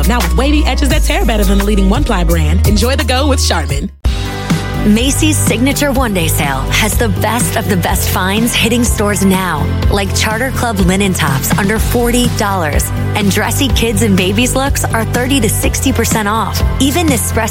Now with wavy edges that tear better than the leading one-ply brand, enjoy the go with Charmin. Macy's Signature One Day Sale has the best of the best finds hitting stores now, like Charter Club linen tops under $40, and dressy kids and babies looks are 30 to 60% off. Even Nespresso